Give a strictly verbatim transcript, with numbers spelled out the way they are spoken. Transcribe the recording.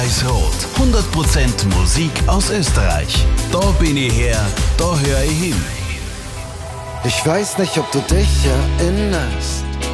Weiß-Rot. hundert Prozent Musik aus Österreich. Da bin ich her, da hör ich hin. Ich weiß nicht, ob du dich erinnerst.